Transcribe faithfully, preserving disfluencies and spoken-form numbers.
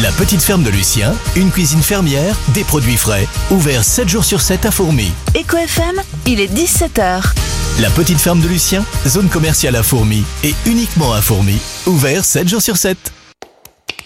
La petite ferme de Lucien, une cuisine fermière, des produits frais. Ouvert sept jours sur sept à Fourmies. Eco F M, il est dix-sept heures. La petite ferme de Lucien, zone commerciale à Fourmies et uniquement à Fourmies. Ouvert sept jours sur sept.